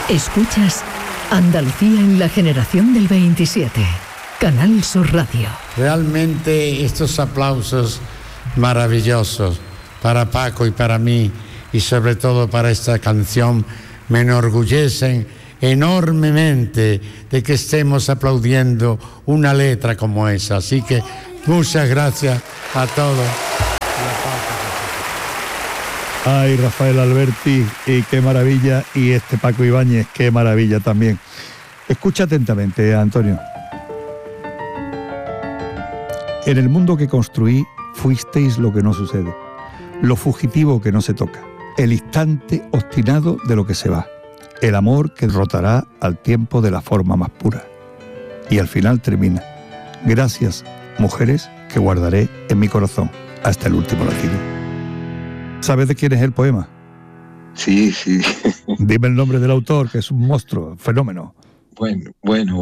Escuchas Andalucía en la generación del 27. Canal Sur Radio. Realmente estos aplausos maravillosos para Paco y para mí, y sobre todo para esta canción, me enorgullecen enormemente de que estemos aplaudiendo una letra como esa. Así que muchas gracias a todos. Ay, Rafael Alberti, y qué maravilla, y este Paco Ibáñez, qué maravilla también. Escucha atentamente, Antonio. En el mundo que construí, fuisteis lo que no sucede, lo fugitivo que no se toca, el instante obstinado de lo que se va, el amor que derrotará al tiempo de la forma más pura. Y al final termina: gracias, mujeres, que guardaré en mi corazón hasta el último latido. ¿Sabes de quién es el poema? Sí, sí. Dime el nombre del autor, que es un monstruo, fenómeno. Bueno,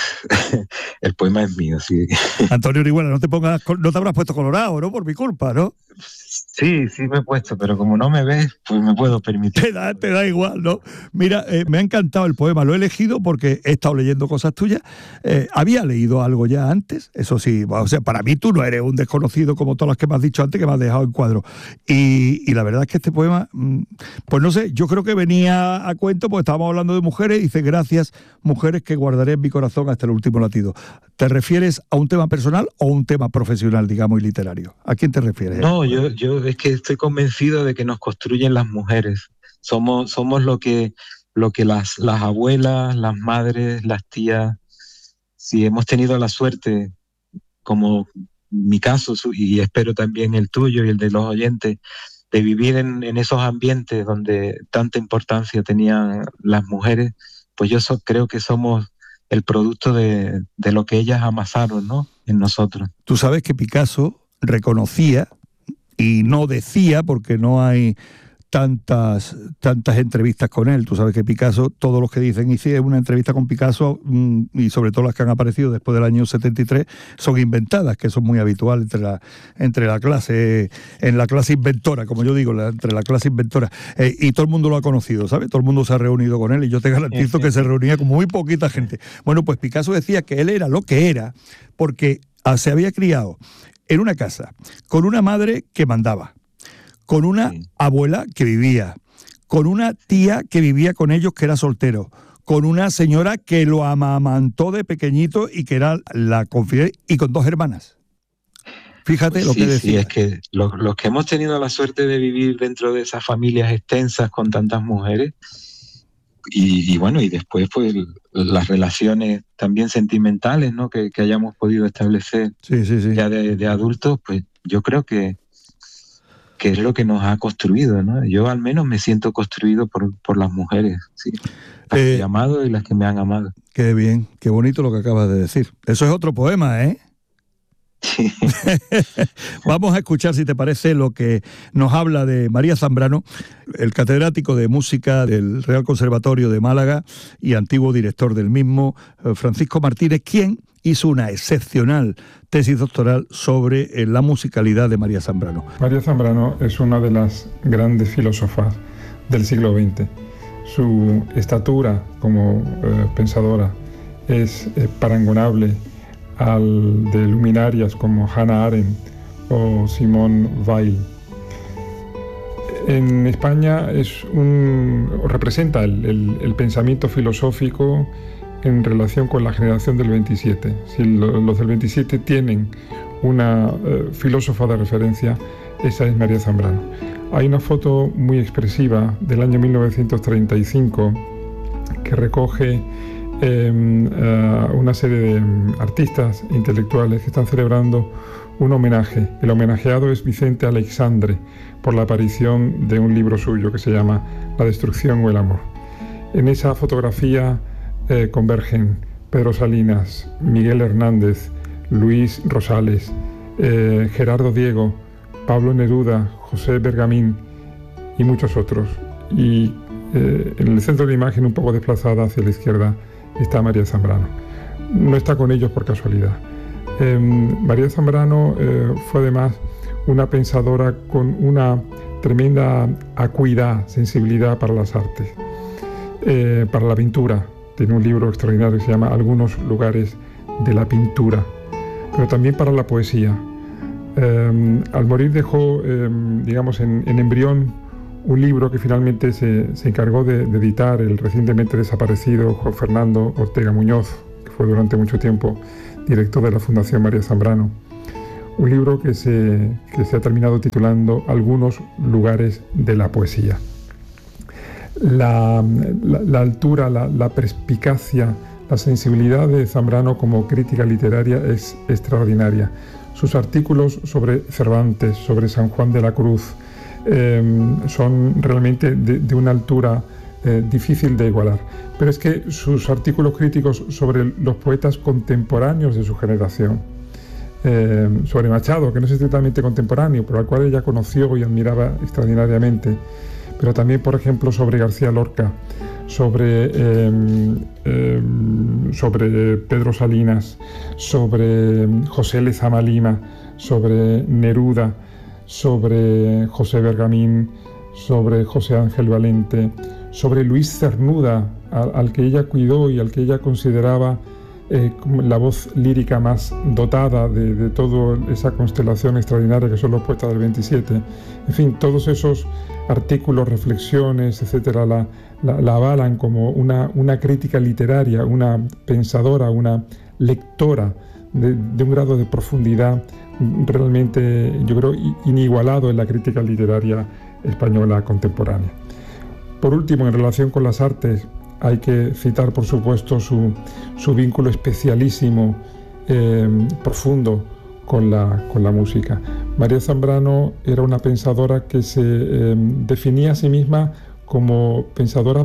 el poema es mío, sí. Antonio Orihuela, no te habrás puesto colorado, ¿no? Por mi culpa, ¿no? Sí me he puesto, pero como no me ves, pues me puedo permitir. Te da igual, ¿no? Mira, me ha encantado el poema, lo he elegido porque he estado leyendo cosas tuyas. Había leído algo ya antes, eso sí, o sea, para mí tú no eres un desconocido como todas las que me has dicho antes, que me has dejado en cuadro. Y la verdad es que este poema, pues no sé, yo creo que venía a cuento, porque estábamos hablando de mujeres, y dice: gracias, mujeres, que guardaré en mi corazón hasta el último latido. ¿Te refieres a un tema personal o un tema profesional, digamos, y literario? ¿A quién te refieres? No, yo es que estoy convencido de que nos construyen las mujeres. Somos lo que las abuelas, las madres, las tías, si hemos tenido la suerte, como mi caso, y espero también el tuyo y el de los oyentes, de vivir en esos ambientes donde tanta importancia tenían las mujeres, pues yo creo que somos el producto de lo que ellas amasaron, ¿no?, en nosotros. Tú sabes que Picasso reconocía, y no decía, porque no hay tantas entrevistas con él. Tú sabes que Picasso, todos los que dicen hice una entrevista con Picasso, y sobre todo las que han aparecido después del año 73, son inventadas, que eso es muy habitual entre la clase, en la clase inventora, como yo digo, entre la clase inventora. Y todo el mundo lo ha conocido, ¿sabes? Todo el mundo se ha reunido con él, y yo te garantizo que se reunía con muy poquita gente. Bueno, pues Picasso decía que él era lo que era porque se había criado en una casa con una madre que mandaba, con una abuela que vivía, con una tía que vivía con ellos, que era soltero, con una señora que lo amamantó de pequeñito y que era la confidente, y con 2 hermanas. Fíjate lo que decía. Sí, es que los que hemos tenido la suerte de vivir dentro de esas familias extensas con tantas mujeres, y bueno, y después pues las relaciones también sentimentales, ¿no?, que hayamos podido establecer ya de adultos, pues yo creo que es lo que nos ha construido, ¿no? Yo al menos me siento construido por las mujeres, sí. Las que he amado y las que me han amado. Qué bien, qué bonito lo que acabas de decir. Eso es otro poema, ¿eh? Sí. Vamos a escuchar, si te parece, lo que nos habla de María Zambrano, el catedrático de música del Real Conservatorio de Málaga y antiguo director del mismo, Francisco Martínez, quien hizo una excepcional tesis doctoral sobre la musicalidad de María Zambrano. María Zambrano es una de las grandes filósofas del siglo XX. Su estatura como pensadora es parangonable al de luminarias como Hannah Arendt o Simone Weil. En España representa el pensamiento filosófico en relación con la generación del 27. Si los del 27 tienen una filósofa de referencia, esa es María Zambrano. Hay una foto muy expresiva del año 1935 que recoge una serie de artistas intelectuales que están celebrando un homenaje. El homenajeado es Vicente Aleixandre, por la aparición de un libro suyo que se llama La destrucción o el amor. En esa fotografía convergen Pedro Salinas, Miguel Hernández, Luis Rosales, Gerardo Diego, Pablo Neruda, José Bergamín y muchos otros. Y en el centro de la imagen, un poco desplazada hacia la izquierda, está María Zambrano. No está con ellos por casualidad. María Zambrano fue además una pensadora con una tremenda acuidad, sensibilidad para las artes. para la pintura. Tiene un libro extraordinario que se llama Algunos lugares de la pintura, pero también para la poesía. Al morir dejó, digamos, en embrión un libro que finalmente se encargó de editar el recientemente desaparecido Juan Fernando Ortega Muñoz, que fue durante mucho tiempo director de la Fundación María Zambrano. Un libro que se ha terminado titulando Algunos lugares de la poesía. La altura, la perspicacia, la sensibilidad de Zambrano como crítica literaria es extraordinaria. Sus artículos sobre Cervantes, sobre San Juan de la Cruz, son realmente de una altura difícil de igualar. Pero es que sus artículos críticos sobre los poetas contemporáneos de su generación, sobre Machado, que no es estrictamente contemporáneo, pero al cual ella conoció y admiraba extraordinariamente, pero también, por ejemplo, sobre García Lorca, sobre Pedro Salinas, sobre José Lezama Lima, sobre Neruda, sobre José Bergamín, sobre José Ángel Valente, sobre Luis Cernuda, al que ella cuidó y al que ella consideraba como la voz lírica más dotada de toda esa constelación extraordinaria que son los poetas del 27. En fin, todos esos artículos, reflexiones, etcétera, la avalan como una crítica literaria, una pensadora, una lectora de un grado de profundidad realmente, yo creo, inigualado en la crítica literaria española contemporánea. Por último, en relación con las artes, hay que citar, por supuesto, su vínculo especialísimo, profundo, con la música. María Zambrano era una pensadora que se definía a sí misma como pensadora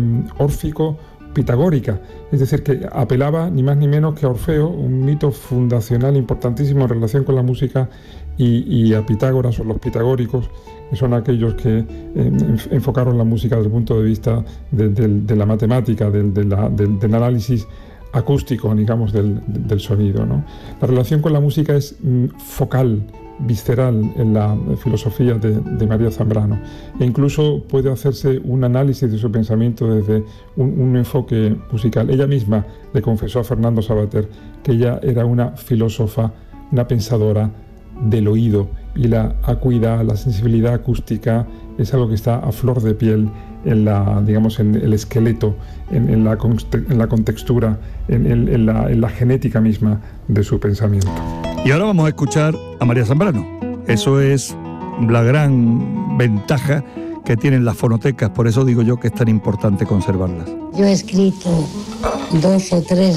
órfico-pitagórica, es decir, que apelaba ni más ni menos que a Orfeo, un mito fundacional importantísimo en relación con la música, y a Pitágoras o los pitagóricos, que son aquellos que enfocaron la música desde el punto de vista de la matemática, del análisis acústico, digamos, del sonido, ¿no? La relación con la música es focal, visceral en la filosofía de María Zambrano, e incluso puede hacerse un análisis de su pensamiento desde un enfoque musical. Ella misma le confesó a Fernando Savater que ella era una filósofa, una pensadora del oído, y la acuidad, la sensibilidad acústica es algo que está a flor de piel en el esqueleto, en la contextura, en la genética misma de su pensamiento. Y ahora vamos a escuchar a María Zambrano. Eso es la gran ventaja que tienen las fonotecas, por eso digo yo que es tan importante conservarlas. Yo he escrito 2 o 3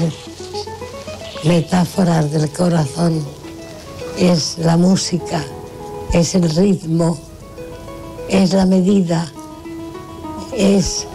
metáforas del corazón. Es la música, es el ritmo, es la medida, es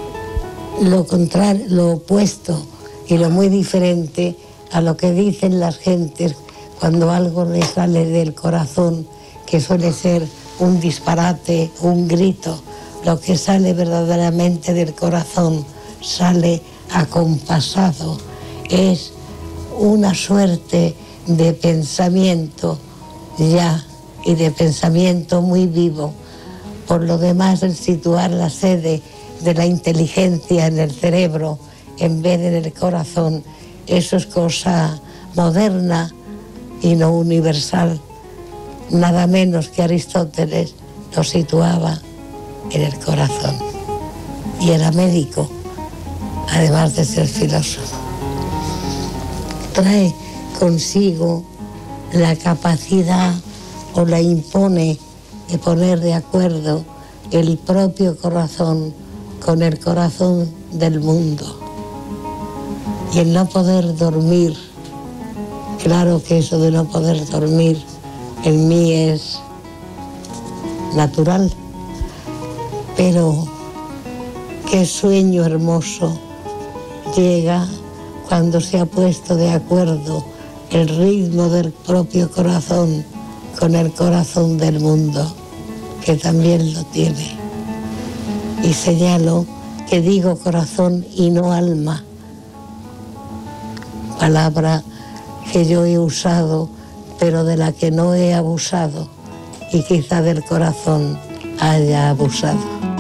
lo contrario, lo opuesto y lo muy diferente a lo que dicen las gentes cuando algo les sale del corazón, que suele ser un disparate, un grito. Lo que sale verdaderamente del corazón sale acompasado, es una suerte de pensamiento ya, y de pensamiento muy vivo. Por lo demás, el situar la sede de la inteligencia en el cerebro en vez de en el corazón, eso es cosa moderna y no universal. Nada menos que Aristóteles lo situaba en el corazón. Y era médico, además de ser filósofo. Trae consigo la capacidad, o la impone, de poner de acuerdo el propio corazón con el corazón del mundo. Y el no poder dormir, claro que eso de no poder dormir en mí es natural, pero qué sueño hermoso llega cuando se ha puesto de acuerdo el ritmo del propio corazón con el corazón del mundo, que también lo tiene. Y señalo que digo corazón y no alma, palabra que yo he usado, pero de la que no he abusado, y quizá del corazón haya abusado.